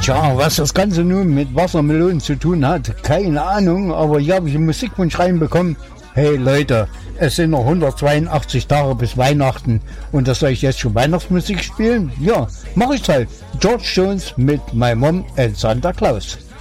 Tja, was das Ganze nun mit Wassermelonen zu tun hat, keine Ahnung, aber hier habe ich einen Musikwunsch reinbekommen. Hey Leute, es sind noch 182 Tage bis Weihnachten und das soll ich jetzt schon Weihnachtsmusik spielen? Ja, mach ich halt. George Jones mit My Mom and Santa Claus.